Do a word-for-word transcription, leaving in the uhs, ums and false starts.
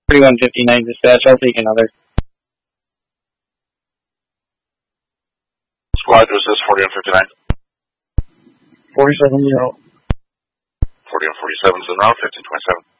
forty-one fifty-nine dispatch, I'll take another. Squad, this is forty-one fifty-nine. forty-seven zero. forty-one forty-seven is en route, fifteen twenty-seven.